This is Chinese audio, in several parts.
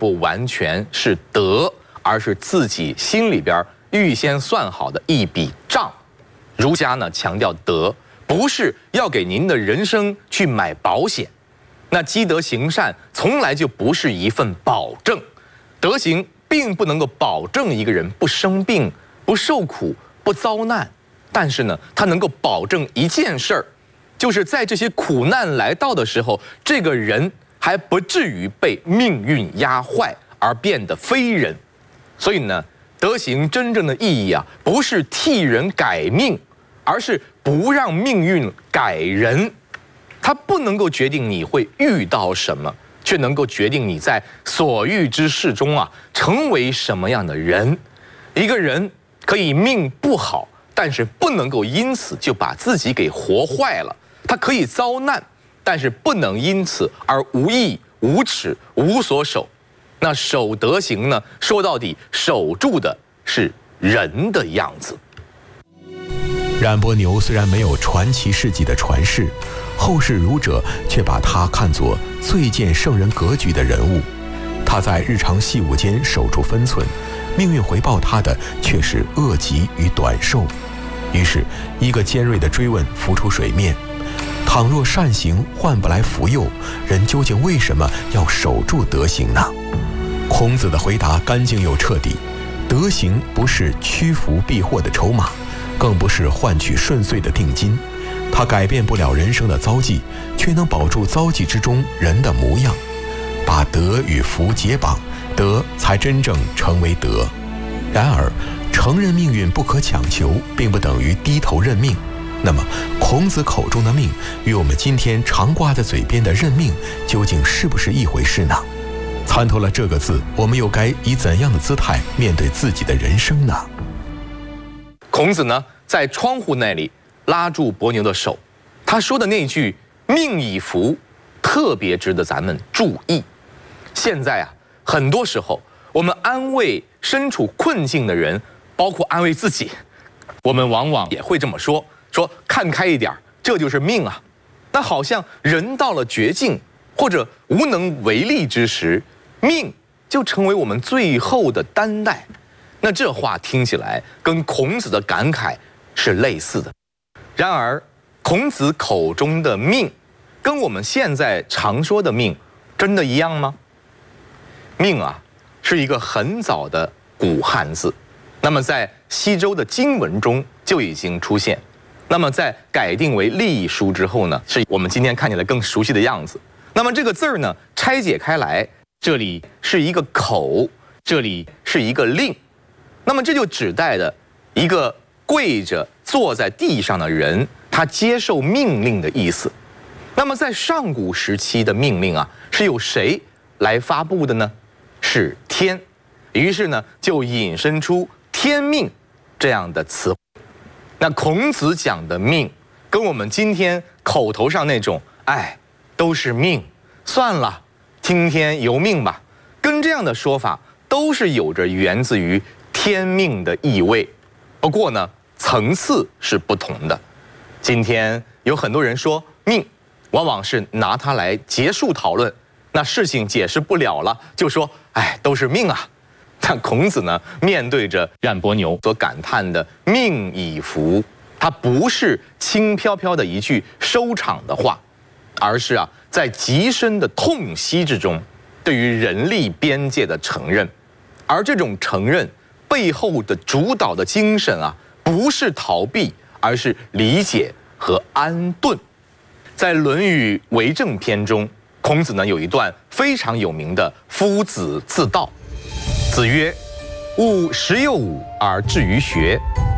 不完全是德，而是自己心里边预先算好的一笔账。儒家呢强调德，不是要给您的人生去买保险。那积德行善从来就不是一份保证，德行并不能够保证一个人不生病、不受苦、不遭难，但是呢，它能够保证一件事儿，就是在这些苦难来到的时候，这个人还不至于被命运压坏而变得非人。所以呢，德行真正的意义啊，不是替人改命，而是不让命运改人。它不能够决定你会遇到什么，却能够决定你在所遇之事中啊，成为什么样的人。一个人可以命不好，但是不能够因此就把自己给活坏了。他可以遭难，但是不能因此而无义、无耻、无所守。那守德行呢？说到底，守住的是人的样子。 冉伯牛虽然没有传奇事迹的传世，后世儒者却把他看作最见圣人格局的人物。他在日常细务间守住分寸，命运回报他的却是恶疾与短寿。于是，一个尖锐的追问浮出水面：倘若善行换不来福佑，人究竟为什么要守住德行呢？孔子的回答干净又彻底：德行不是屈服避祸的筹码，更不是换取顺遂的定金。它改变不了人生的遭际，却能保住遭际之中人的模样。把德与福结绑，德才真正成为德。然而，承认命运不可强求，并不等于低头认命。那么，孔子口中的命，与我们今天常挂在嘴边的认命，究竟是不是一回事呢？参透了这个字，我们又该以怎样的姿态面对自己的人生呢？ 孔子呢，在窗户那里拉住伯牛的手，他说的那句“命以福”，特别值得咱们注意。现在啊，很多时候我们安慰身处困境的人，包括安慰自己，我们往往也会这么说看开一点，这就是命啊。那好像人到了绝境或者无能为力之时，命就成为我们最后的担待。那这话听起来跟孔子的感慨是类似的。然而，孔子口中的命，跟我们现在常说的命，真的一样吗？命啊，是一个很早的古汉字，那么在西周的经文中就已经出现。那么在改定为隶书之后呢，是我们今天看起来更熟悉的样子。那么这个字儿呢，拆解开来，这里是一个口，这里是一个令。那么这就指代的一个跪着坐在地上的人，他接受命令的意思。那么在上古时期的命令啊，是由谁来发布的呢？是天。于是呢，就引申出天命这样的词汇。那孔子讲的命，跟我们今天口头上那种都是命，算了，听天由命吧，跟这样的说法都是有着源自于天命的意味。不过呢，层次是不同的。今天有很多人说命，往往是拿它来结束讨论。那事情解释不了了，就说都是命啊。但孔子呢，面对着冉伯牛所感叹的“命以福”，它不是轻飘飘的一句收场的话，而是在极深的痛惜之中，对于人力边界的承认。而这种承认背后的主导的精神不是逃避，而是理解和安顿。在《论语·为政篇》中，孔子呢有一段非常有名的夫子自道。子曰：“吾15而志于学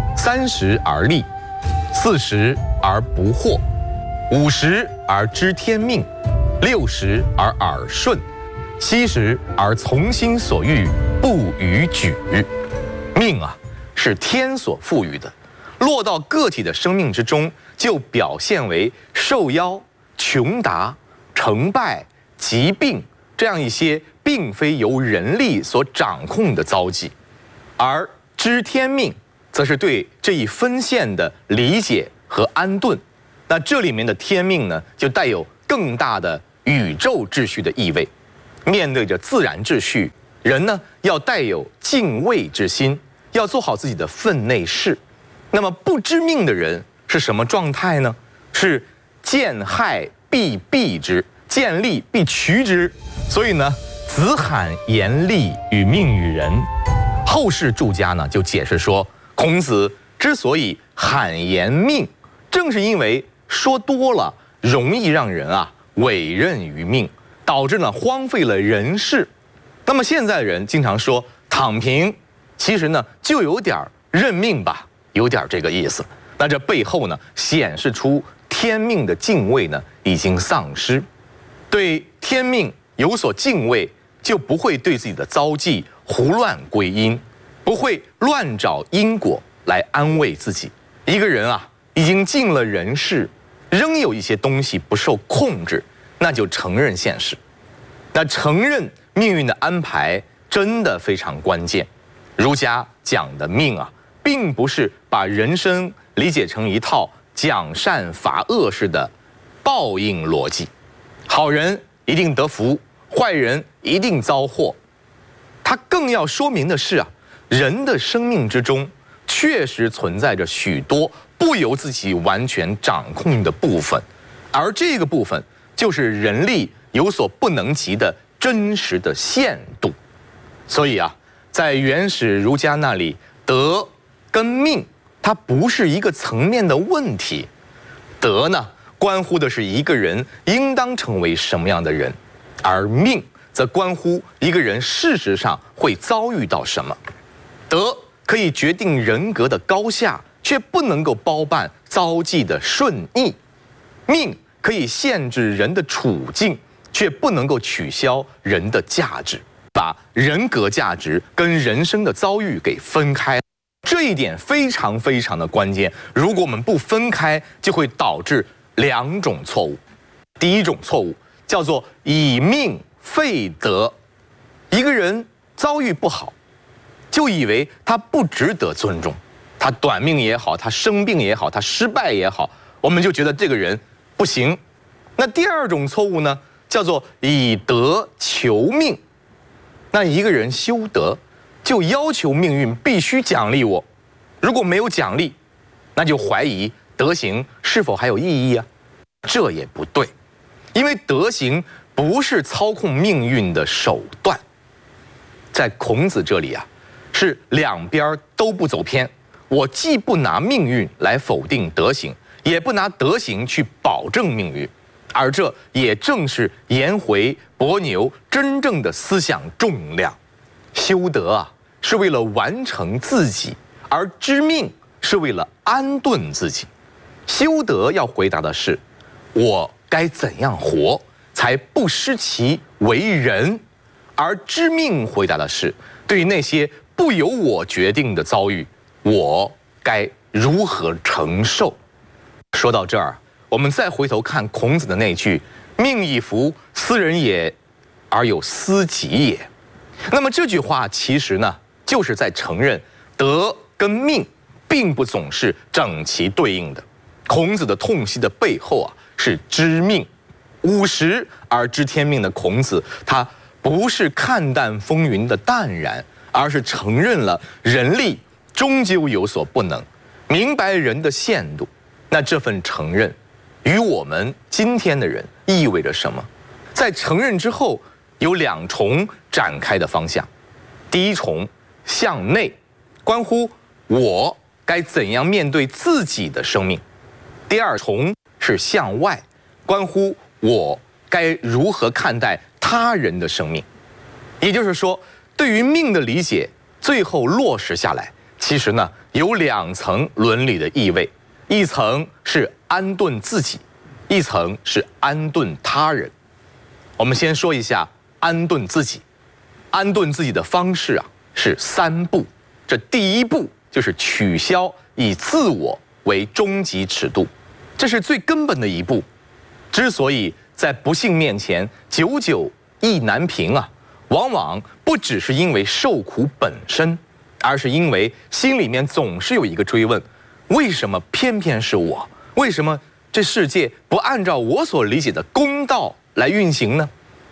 ，30而立，40而不惑，50而知天命，60而耳顺，70而从心所欲，不逾矩。”命是天所赋予的，落到个体的生命之中，就表现为受邀、穷达、成败、疾病这样一些并非由人力所掌控的遭际。而知天命则是对这一分线的理解和安顿。那这里面的天命呢，就带有更大的宇宙秩序的意味。 面对着自然秩序，人呢要带有敬畏之心，要做好自己的分内事。那么不知命的人是什么状态呢？是见害必避之，见利必趋之。所以呢，子罕言利与命与人。后世注家呢就解释说，孔子之所以罕言命，正是因为说多了容易让人委任于命，导致呢荒废了人事。那么现在人经常说躺平，其实呢就有点认命吧，有点这个意思。那这背后呢显示出天命的敬畏呢已经丧失。对天命有所敬畏，就不会对自己的遭际胡乱归因，不会乱找因果来安慰自己。一个人已经尽了人事，仍有一些东西不受控制，那就承认现实。那承认命运的安排真的非常关键。儒家讲的命并不是把人生理解成一套奖善罚恶式的报应逻辑，好人一定得福，坏人一定遭祸。它更要说明的是人的生命之中确实存在着许多不由自己完全掌控的部分，而这个部分就是人力有所不能及的真实的限度。所以在原始儒家那里，德跟命它不是一个层面的问题。德呢，关乎的是一个人应当成为什么样的人，而命则关乎一个人事实上会遭遇到什么。德可以决定人格的高下，却不能够包办遭际的顺逆；命可以限制人的处境，却不能够取消人的价值，把人格价值跟人生的遭遇给分开。这一点非常非常的关键。如果我们不分开，就会导致两种错误。第一种错误叫做以命废德。一个人遭遇不好，就以为他不值得尊重，他短命也好，他生病也好，他失败也好，我们就觉得这个人不行。那第二种错误呢，叫做以德求命。那一个人修德，就要求命运必须奖励我，如果没有奖励，那就怀疑德行是否还有意义这也不对，因为德行不是操控命运的手段。在孔子这里是两边都不走偏，我既不拿命运来否定德行，也不拿德行去保证命运，而这也正是颜回、伯牛真正的思想重量。修德是为了完成自己，而知命是为了安顿自己。修德要回答的是，我该怎样活才不失其为人，而知命回答的是，对于那些不由我决定的遭遇，我该如何承受。说到这儿，我们再回头看孔子的那句命以服斯人也，而有斯己也。那么这句话其实呢，就是在承认德跟命并不总是整齐对应的。孔子的痛惜的背后是知命。务实而知天命的孔子，他不是看淡风云的淡然，而是承认了人力终究有所不能，明白人的限度。那这份承认与我们今天的人意味着什么？在承认之后，有两重展开的方向。第一重向内，关乎我该怎样面对自己的生命；第二重是向外，关乎我该如何看待他人的生命。也就是说，对于命的理解，最后落实下来，其实呢有两层伦理的意味，一层是安顿自己，一层是安顿他人。我们先说一下安顿自己。安顿自己的方式是三步。这第一步就是取消以自我为终极尺度，这是最根本的一步。之所以在不幸面前久久意难平往往不只是因为受苦本身，而是因为心里面总是有一个追问：为什么偏偏是我？为什么这世界不按照我所理解的公道来运行呢？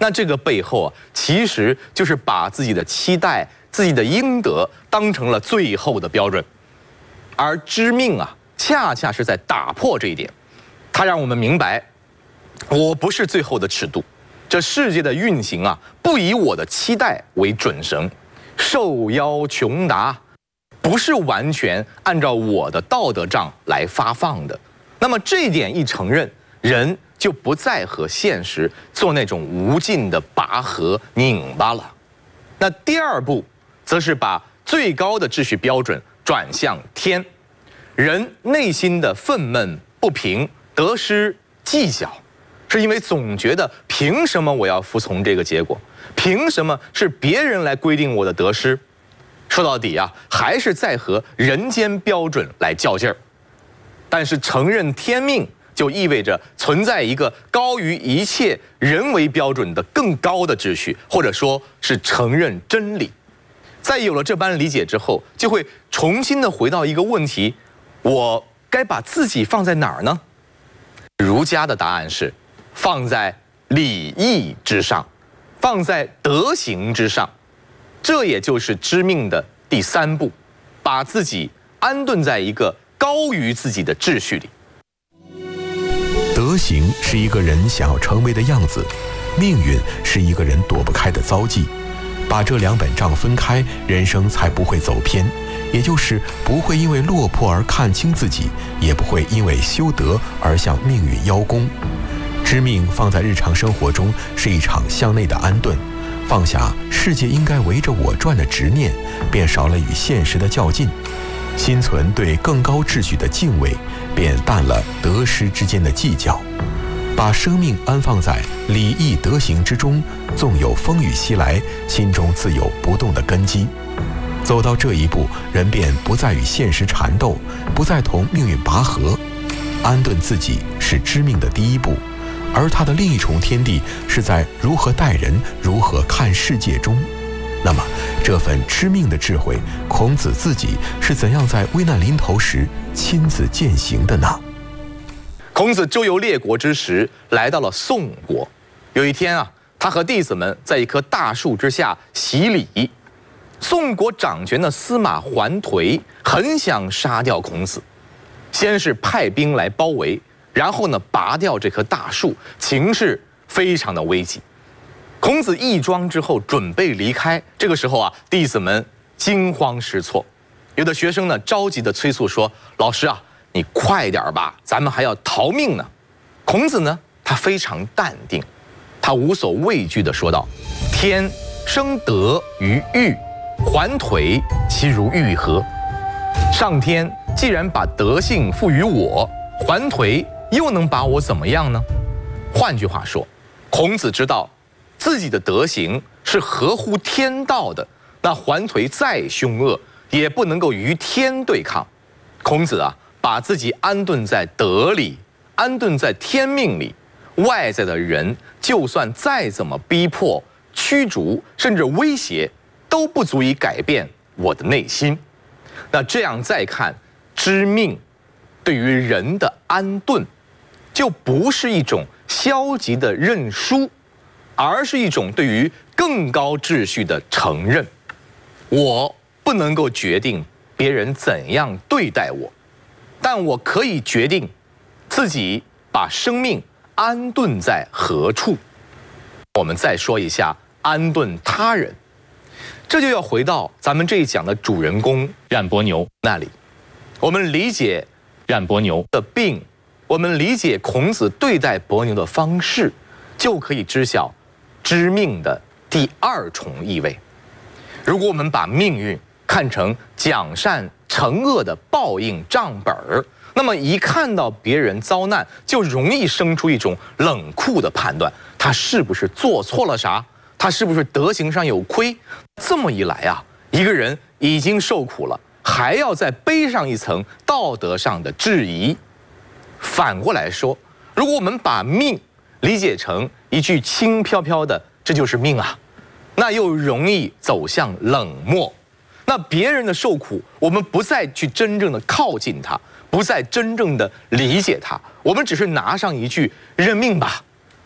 那这个背后啊，其实就是把自己的期待、自己的应得当成了最后的标准，而知命啊，恰恰是在打破这一点，它让我们明白，我不是最后的尺度，这世界的运行啊，不以我的期待为准绳，受邀穷达，不是完全按照我的道德账来发放的。那么这一点一承认，人就不再和现实做那种无尽的拔河拧巴了。那第二步，则是把最高的秩序标准转向天。人内心的愤懑不平、得失计较，是因为总觉得凭什么我要服从这个结果？凭什么是别人来规定我的得失？说到底啊，还是在和人间标准来较劲儿。但是承认天命，就意味着存在一个高于一切人为标准的更高的秩序，或者说是承认真理。在有了这般理解之后，就会重新的回到一个问题：我该把自己放在哪儿呢？儒家的答案是放在礼义之上，放在德行之上。这也就是知命的第三步，把自己安顿在一个高于自己的秩序里。 德行是一个人想要成为的样子，命运是一个人躲不开的遭际。把这两本账分开，人生才不会走偏，也就是不会因为落魄而看清自己，也不会因为修德而向命运邀功。知命放在日常生活中是一场向内的安顿，放下世界应该围着我转的执念，便少了与现实的较劲，心存对更高秩序的敬畏，便淡了得失之间的计较。把生命安放在礼义德行之中，纵有风雨袭来，心中自有不动的根基。走到这一步，人便不再与现实缠斗，不再同命运拔河。安顿自己是知命的第一步，而它的另一重天地是在如何待人、如何看世界中。那么这份知命的智慧，孔子自己是怎样在危难临头时亲自践行的呢？ 孔子周游列国之时，来到了宋国。有一天啊，他和弟子们在一棵大树之下洗礼。宋国掌权的司马桓颓很想杀掉孔子，先是派兵来包围，然后呢拔掉这棵大树，情势非常的危急。孔子义庄之后准备离开，这个时候啊，弟子们惊慌失措，有的学生呢着急地催促说：“老师啊，你快点吧，咱们还要逃命呢。”孔子呢，他非常淡定，他无所畏惧地说道：“天生德于玉，桓颓其如玉何？上天既然把德性赋予我，桓颓又能把我怎么样呢？”换句话说，孔子知道自己的德行是合乎天道的，那桓颓再凶恶，也不能够与天对抗。孔子啊，把自己安顿在德里，安顿在天命里，外在的人就算再怎么逼迫、驱逐，甚至威胁，都不足以改变我的内心。那这样再看，知命对于人的安顿，就不是一种消极的认输，而是一种对于更高秩序的承认。我不能够决定别人怎样对待我，但我可以决定自己把生命安顿在何处。我们再说一下安顿他人，这就要回到咱们这一讲的主人公冉伯牛那里。我们理解冉伯牛的病，我们理解孔子对待伯牛的方式，就可以知晓知命的第二重意味。如果我们把命运看成奖善惩恶的报应账本儿，那么一看到别人遭难，就容易生出一种冷酷的判断，他是不是做错了啥？他是不是德行上有亏？这么一来啊，一个人已经受苦了，还要再背上一层道德上的质疑。反过来说，如果我们把命理解成一句轻飘飘的“这就是命啊”，那又容易走向冷漠。那别人的受苦，我们不再去真正的靠近他，不再真正的理解他，我们只是拿上一句“认命吧”，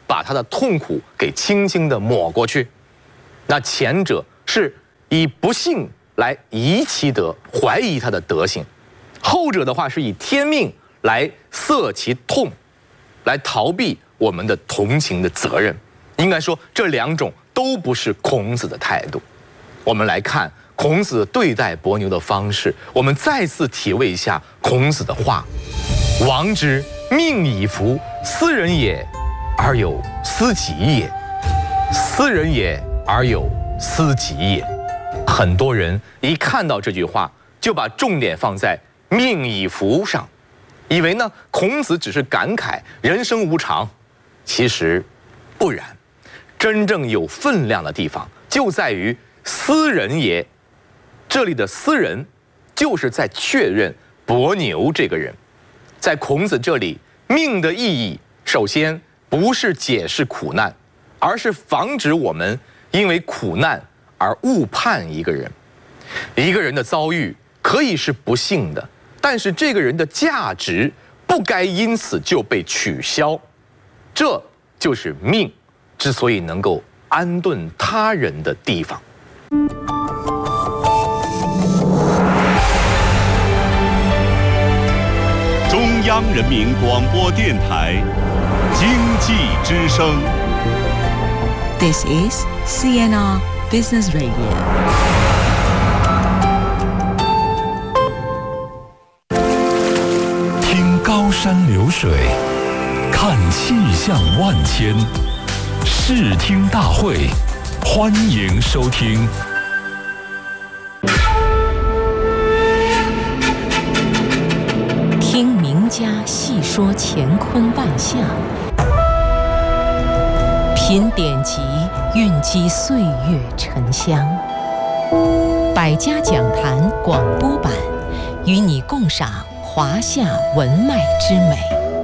把他的痛苦给轻轻地抹过去。那前者是以不幸来疑其德，怀疑他的德行；后者的话是以天命来塞其痛，来逃避我们的同情的责任。应该说，这两种都不是孔子的态度。我们来看孔子对待伯牛的方式，我们再次体味一下孔子的话：王之命以服，斯人也，而有斯己也；斯人也，而有斯己也。很多人一看到这句话，就把重点放在命以服上，以为呢孔子只是感慨人生无常。其实不然，真正有分量的地方就在于斯人也。这里的斯人，就是在确认伯牛这个人。在孔子这里，命的意义首先不是解释苦难，而是防止我们因为苦难而误判一个人。一个人的遭遇可以是不幸的，但是这个人的价值不该因此就被取消。这就是命之所以能够安顿他人的地方。 中央人民广播电台经济之声。 This is CNR Business Radio. 听高山流水，看气象万千，视听大会，欢迎收听。 听名家细说乾坤万象，品典籍蕴积岁月沉香。百家讲坛广播版，与你共赏华夏文脉之美。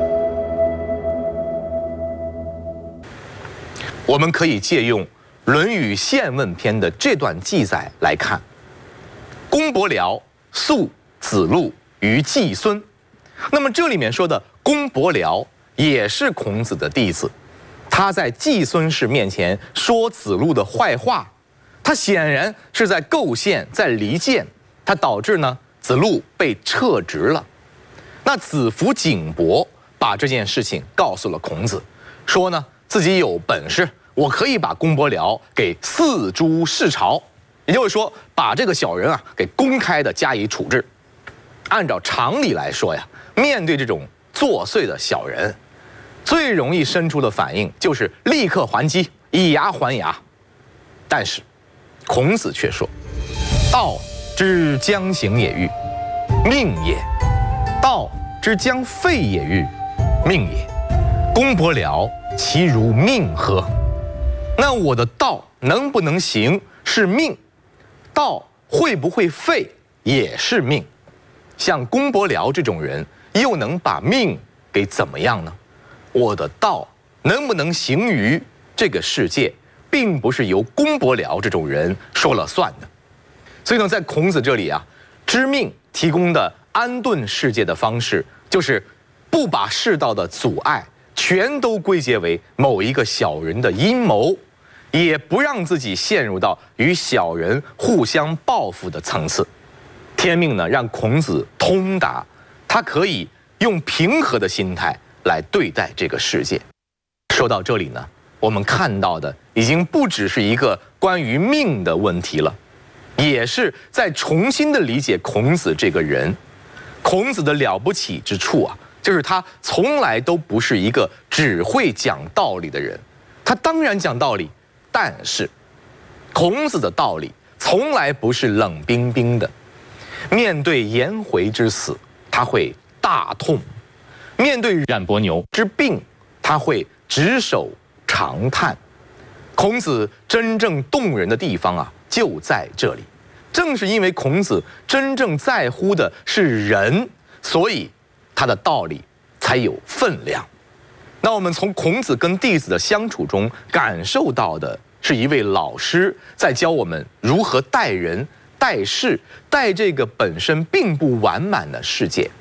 我们可以借用《论语宪问篇》的这段记载来看：公伯僚诉子路于季孙。那么这里面说的公伯僚也是孔子的弟子，他在季孙氏面前说子路的坏话，他显然是在构陷，在离间，他导致呢子路被撤职了。那子服景伯把这件事情告诉了孔子，说呢自己有本事，我可以把公伯僚给四诛弑朝，也就是说把这个小人啊给公开的加以处置。按照常理来说呀，面对这种作祟的小人，最容易生出的反应就是立刻还击，以牙还牙。但是孔子却说：道之将行也欲，命也；道之将废也欲，命也。公伯僚其如命何？那我的道能不能行是命，道会不会废也是命。像公伯僚这种人，又能把命给怎么样呢？我的道能不能行于这个世界，并不是由公伯僚这种人说了算的。所以呢，在孔子这里啊，知命提供的安顿世界的方式，就是不把世道的阻碍全都归结为某一个小人的阴谋，也不让自己陷入到与小人互相报复的层次。天命呢，让孔子通达，他可以用平和的心态来对待这个世界。说到这里呢，我们看到的已经不只是一个关于命的问题了，也是在重新的理解孔子这个人。孔子的了不起之处啊，就是他从来都不是一个只会讲道理的人。他当然讲道理，但是孔子的道理从来不是冷冰冰的。面对颜回之死，他会大痛；面对冉伯牛之病，他会执手长叹。孔子真正动人的地方啊，就在这里。正是因为孔子真正在乎的是人，所以他的道理才有分量。那我们从孔子跟弟子的相处中感受到的是一位老师在教我们如何待人、待事、待这个本身并不完满的世界。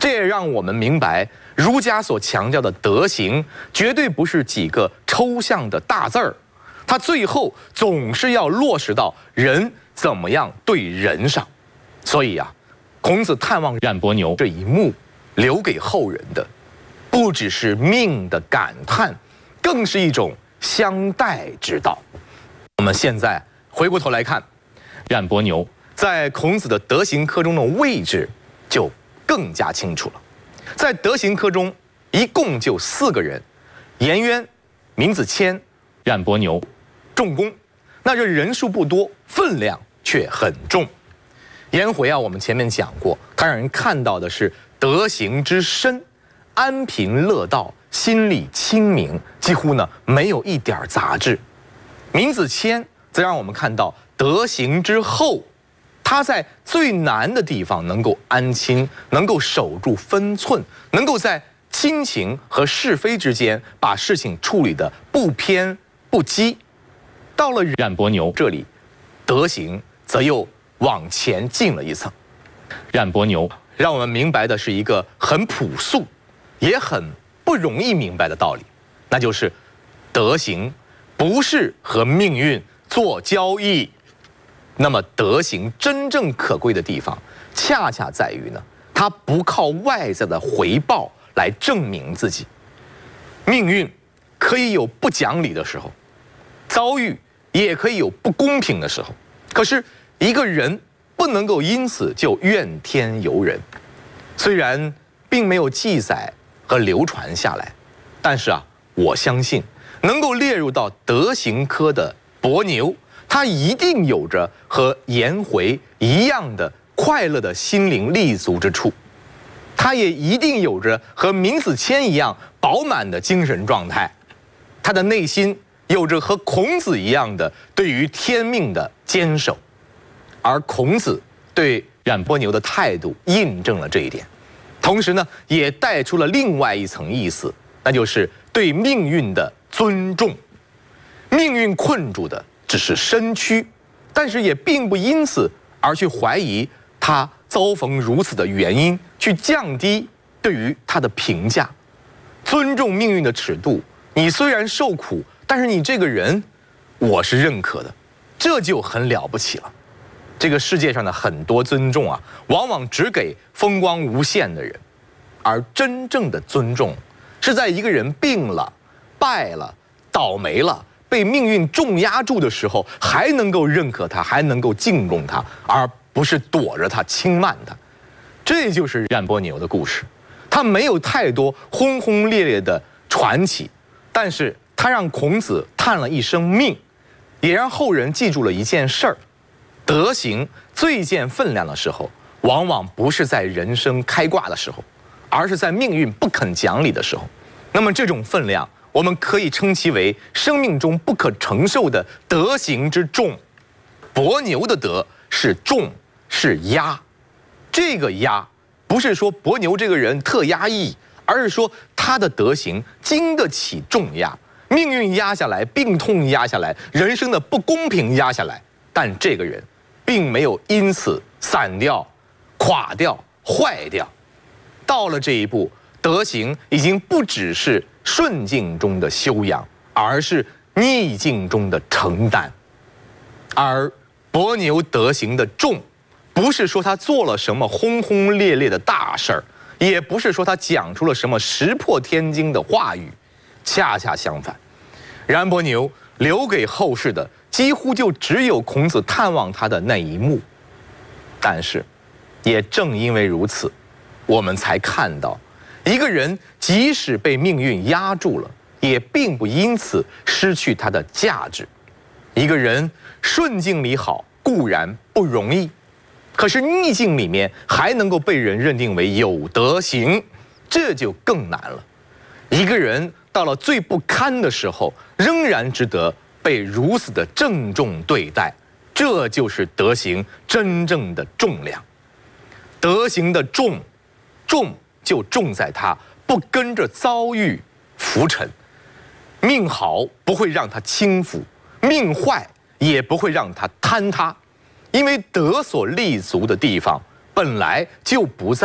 这也让我们明白，儒家所强调的德行，绝对不是几个抽象的大字儿，它最后总是要落实到人怎么样对人上。所以啊，孔子探望冉伯牛这一幕，留给后人的，不只是命的感叹，更是一种相待之道。我们现在回过头来看，冉伯牛在孔子的德行科中的位置就更加清楚了。在德行科中，一共就4个人：颜渊、闵子骞、冉伯牛、仲弓。那这人数不多，分量却很重。颜回啊，我们前面讲过，他让人看到的是德行之深，安贫乐道，心理清明，几乎呢没有一点杂质。闵子骞则让我们看到德行之厚，他在最难的地方能够安亲，能够守住分寸，能够在亲情和是非之间把事情处理得不偏不激。到了冉伯牛这里，德行则又往前进了一层。冉伯牛让我们明白的是一个很朴素，也很不容易明白的道理，那就是德行不是和命运做交易。那么德行真正可贵的地方，恰恰在于呢，它不靠外在的回报来证明自己。命运可以有不讲理的时候，遭遇也可以有不公平的时候，可是一个人不能够因此就怨天尤人。虽然并没有记载和流传下来，但是啊，我相信能够列入到德行科的伯牛，他一定有着和颜回一样的快乐的心灵立足之处，他也一定有着和闵子骞一样饱满的精神状态，他的内心有着和孔子一样的对于天命的坚守，而孔子对冉伯牛的态度印证了这一点，同时呢，也带出了另外一层意思，那就是对命运的尊重。命运困住的只是身躯，但是也并不因此而去怀疑他遭逢如此的原因，去降低对于他的评价。尊重命运的尺度，你虽然受苦，但是你这个人，我是认可的，这就很了不起了。这个世界上的很多尊重啊，往往只给风光无限的人，而真正的尊重，是在一个人病了、败了、倒霉了，被命运重压住的时候，还能够认可他，还能够敬重他，而不是躲着他、轻慢他。这就是冉伯牛的故事。他没有太多轰轰烈烈的传奇，但是他让孔子叹了一声命，也让后人记住了一件事儿：德行最见分量的时候，往往不是在人生开挂的时候，而是在命运不肯讲理的时候。那么这种分量，我们可以称其为生命中不可承受的德行之重。伯牛的德是重，是压。这个压不是说伯牛这个人特压抑，而是说他的德行经得起重压，命运压下来，病痛压下来，人生的不公平压下来，但这个人并没有因此散掉、垮掉、坏掉。到了这一步，德行已经不只是顺境中的修养，而是逆境中的承担。而伯牛德行的重，不是说他做了什么轰轰烈烈的大事儿，也不是说他讲出了什么石破天惊的话语，恰恰相反，冉伯牛留给后世的几乎就只有孔子探望他的那一幕。但是，也正因为如此，我们才看到，一个人即使被命运压住了，也并不因此失去他的价值。一个人顺境里好固然不容易，可是逆境里面还能够被人认定为有德行，这就更难了。一个人到了最不堪的时候，仍然值得被如此的郑重对待，这就是德行真正的重量。德行的重，重就重在他不跟着遭遇浮沉，命好不会让他轻浮，命坏也不会让他坍塌，因为德所立足的地方本来就不在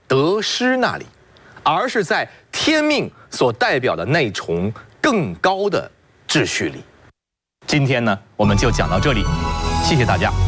得失那里，而是在天命所代表的那重更高的秩序里。今天呢，我们就讲到这里，谢谢大家。